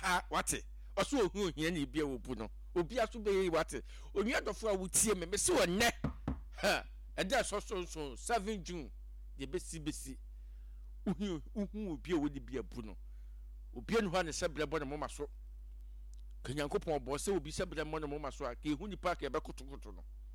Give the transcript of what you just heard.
wate oso ohu ohia na bia wo bu no obi aso be wate onua dofo a wotie me se wonne ha eda so 7 June de besi uhu obi a wodi bia bu no obi enu ha ne sebrebo ne moma so kanyankopon bo se obi sebrebo ne moma so a ke hu nipa ka be kotokoto no